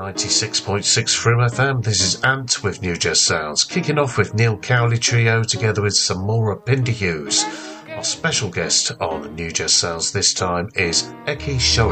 96.6 Frew FM. This is Ant with New Jazz Sounds, kicking off with Neil Cowley Trio together with Samora Pinderhughes. Our special guest on New Jazz Sounds this time is Eki Shola.